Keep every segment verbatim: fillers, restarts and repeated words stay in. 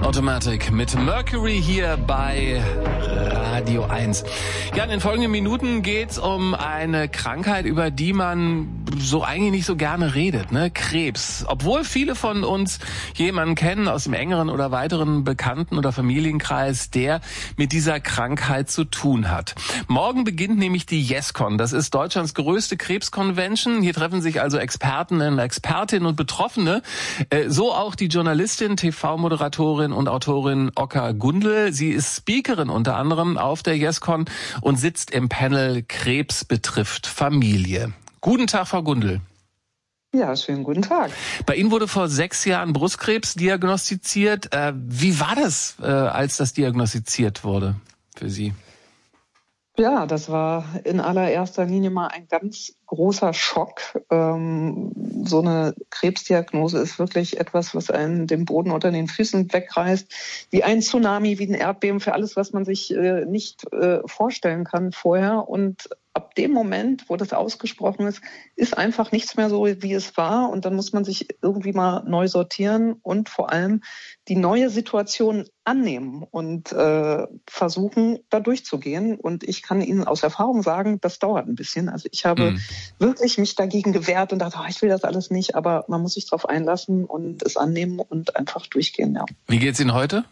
Automatic mit Mercury hier bei Radio eins. Ja, in den folgenden Minuten geht's um eine Krankheit, über die man so eigentlich nicht so gerne redet, ne? Krebs. Obwohl viele von uns jemanden kennen aus dem engeren oder weiteren Bekannten- oder Familienkreis, der mit dieser Krankheit zu tun hat. Morgen beginnt nämlich die YesCon. Das ist Deutschlands größte Krebsconvention. Hier treffen sich also Experten, Expertinnen und Betroffene. So auch die Journalistin, T V-Moderatorin und Autorin Oka Gundel. Sie ist Speakerin unter anderem auf der YesCon und sitzt im Panel Krebs betrifft Familie. Guten Tag, Frau Gundel. Ja, schönen guten Tag. Bei Ihnen wurde vor sechs Jahren Brustkrebs diagnostiziert. Äh, wie war das, äh, als das diagnostiziert wurde für Sie? Ja, das war in allererster Linie mal ein ganz großer Schock. Ähm, so eine Krebsdiagnose ist wirklich etwas, was einen den Boden unter den Füßen wegreißt, wie ein Tsunami, wie ein Erdbeben, für alles, was man sich äh, nicht äh, vorstellen kann vorher. Und ab dem Moment, wo das ausgesprochen ist, ist einfach nichts mehr so, wie es war. Und dann muss man sich irgendwie mal neu sortieren und vor allem die neue Situation annehmen und äh, versuchen, da durchzugehen. Und ich kann Ihnen aus Erfahrung sagen, das dauert ein bisschen. Also ich habe mhm. wirklich mich dagegen gewehrt und dachte, oh, ich will das alles nicht. Aber man muss sich darauf einlassen und es annehmen und einfach durchgehen. Ja. Wie geht's Ihnen heute?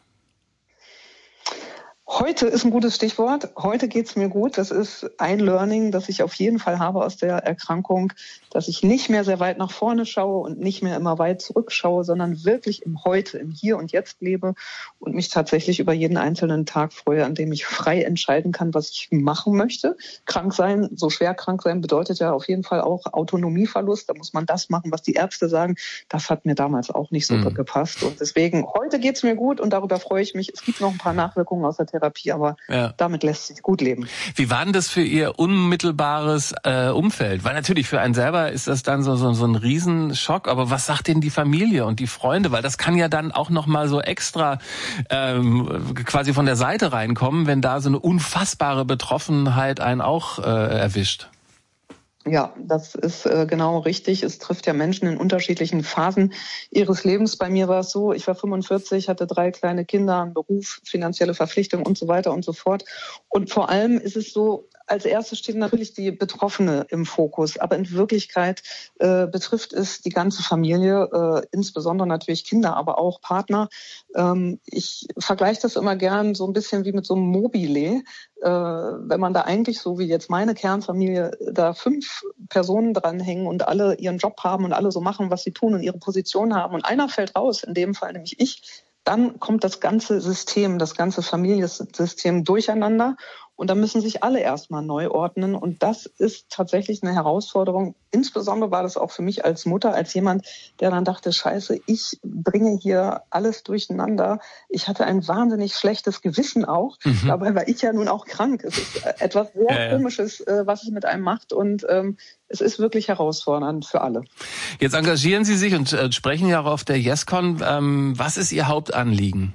Heute ist ein gutes Stichwort. Heute geht's mir gut. Das ist ein Learning, das ich auf jeden Fall habe aus der Erkrankung, dass ich nicht mehr sehr weit nach vorne schaue und nicht mehr immer weit zurückschaue, sondern wirklich im Heute, im Hier und Jetzt lebe und mich tatsächlich über jeden einzelnen Tag freue, an dem ich frei entscheiden kann, was ich machen möchte. Krank sein, so schwer krank sein, bedeutet ja auf jeden Fall auch Autonomieverlust. Da muss man das machen, was die Ärzte sagen. Das hat mir damals auch nicht so mhm. gepasst. Und deswegen, heute geht's mir gut und darüber freue ich mich. Es gibt noch ein paar Nachwirkungen aus der Therapie, aber ja. damit lässt sich gut leben. Wie war denn das für Ihr unmittelbares äh, Umfeld? Weil natürlich für einen selber ist das dann so, so, so ein Riesenschock, aber was sagt denn die Familie und die Freunde? Weil das kann ja dann auch nochmal so extra ähm, quasi von der Seite reinkommen, wenn da so eine unfassbare Betroffenheit einen auch äh, erwischt. Ja, das ist äh, genau richtig. Es trifft ja Menschen in unterschiedlichen Phasen ihres Lebens. Bei mir war es so, ich war fünfundvierzig, hatte drei kleine Kinder, einen Beruf, finanzielle Verpflichtungen und so weiter und so fort. Und vor allem ist es so, als erstes steht natürlich die Betroffene im Fokus, aber in Wirklichkeit äh, betrifft es die ganze Familie, äh, insbesondere natürlich Kinder, aber auch Partner. Ähm, ich vergleiche das immer gern so ein bisschen wie mit so einem Mobile. Äh, wenn man da eigentlich so wie jetzt meine Kernfamilie da fünf Personen dranhängen und alle ihren Job haben und alle so machen, was sie tun und ihre Position haben und einer fällt raus, in dem Fall nämlich ich, dann kommt das ganze System, das ganze Familiensystem durcheinander. Und da müssen sich alle erstmal neu ordnen. Und das ist tatsächlich eine Herausforderung. Insbesondere war das auch für mich als Mutter, als jemand, der dann dachte, Scheiße, ich bringe hier alles durcheinander. Ich hatte ein wahnsinnig schlechtes Gewissen auch. Mhm. Dabei war ich ja nun auch krank. Es ist etwas sehr ja, ja. Komisches, was es mit einem macht. Und ähm, es ist wirklich herausfordernd für alle. Jetzt engagieren Sie sich und äh, sprechen ja auch auf der YesCon. Ähm, was ist Ihr Hauptanliegen?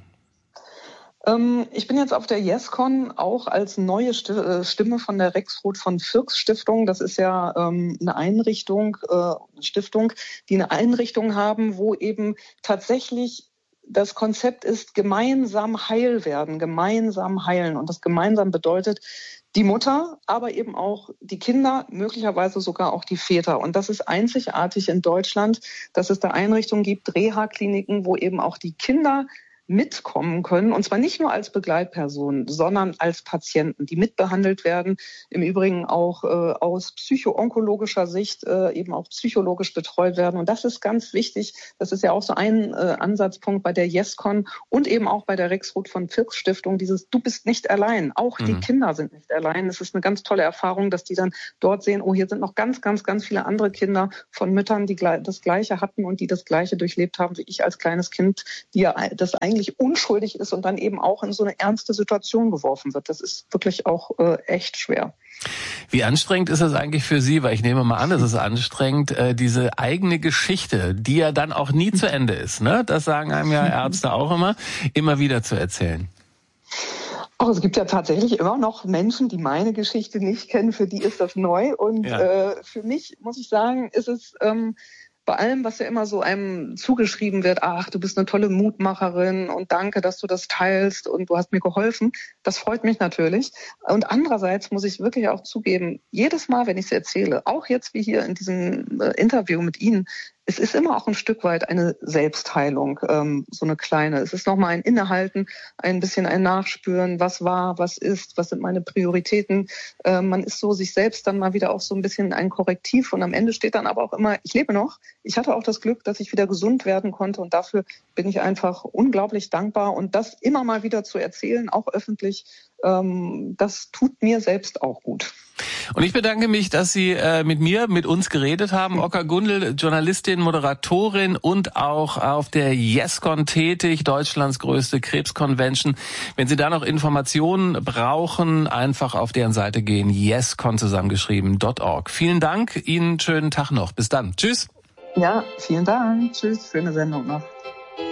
Ich bin jetzt auf der YesCon auch als neue Stimme von der Rexroth von Fircks Stiftung. Das ist ja eine Einrichtung, eine Stiftung, die eine Einrichtung haben, wo eben tatsächlich das Konzept ist, gemeinsam heil werden, gemeinsam heilen. Und das gemeinsam bedeutet die Mutter, aber eben auch die Kinder, möglicherweise sogar auch die Väter. Und das ist einzigartig in Deutschland, dass es da Einrichtungen gibt, Reha-Kliniken, wo eben auch die Kinder mitkommen können, und zwar nicht nur als Begleitpersonen, sondern als Patienten, die mitbehandelt werden, im Übrigen auch äh, aus psycho-onkologischer Sicht äh, eben auch psychologisch betreut werden. Und das ist ganz wichtig. Das ist ja auch so ein äh, Ansatzpunkt bei der YesCon und eben auch bei der Rexroth von Fircks Stiftung, dieses Du bist nicht allein. Auch mhm. die Kinder sind nicht allein. Es ist eine ganz tolle Erfahrung, dass die dann dort sehen, oh, hier sind noch ganz, ganz, ganz viele andere Kinder von Müttern, die das Gleiche hatten und die das Gleiche durchlebt haben wie ich als kleines Kind, die ja das eigentlich unschuldig ist und dann eben auch in so eine ernste Situation geworfen wird. Das ist wirklich auch äh, echt schwer. Wie anstrengend ist das eigentlich für Sie? Weil ich nehme mal an, es ist anstrengend, äh, diese eigene Geschichte, die ja dann auch nie zu Ende ist, ne? Das sagen einem ja Ärzte auch immer, immer wieder zu erzählen. Auch es gibt ja tatsächlich immer noch Menschen, die meine Geschichte nicht kennen, für die ist das neu. Und ja. äh, für mich, muss ich sagen, ist es ähm, bei allem, was ja immer so einem zugeschrieben wird, ach, du bist eine tolle Mutmacherin und danke, dass du das teilst und du hast mir geholfen, das freut mich natürlich. Und andererseits muss ich wirklich auch zugeben, jedes Mal, wenn ich es erzähle, auch jetzt wie hier in diesem äh, Interview mit Ihnen, es ist immer auch ein Stück weit eine Selbstheilung, ähm, so eine kleine. Es ist nochmal ein Innehalten, ein bisschen ein Nachspüren, was war, was ist, was sind meine Prioritäten. Äh, man ist so sich selbst dann mal wieder auch so ein bisschen ein Korrektiv und am Ende steht dann aber auch immer, ich lebe noch. Ich hatte auch das Glück, dass ich wieder gesund werden konnte und dafür bin ich einfach unglaublich dankbar und das immer mal wieder zu erzählen, auch öffentlich, ähm, das tut mir selbst auch gut. Und ich bedanke mich, dass Sie äh, mit mir, mit uns geredet haben. Oka Gundel, Journalistin, Moderatorin und auch auf der YesCon tätig, Deutschlands größte Krebsconvention. Wenn Sie da noch Informationen brauchen, einfach auf deren Seite gehen, yescon zusammengeschrieben Punkt org. Vielen Dank, Ihnen schönen Tag noch. Bis dann. Tschüss. Ja, vielen Dank. Tschüss, schöne Sendung noch.